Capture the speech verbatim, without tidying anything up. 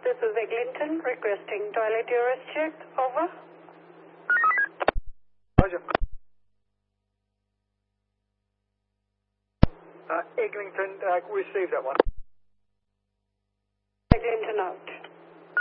This is Eglinton requesting toilet urine check. Over. Roger. Uh, Eglinton, uh, receive that one. Eglinton out.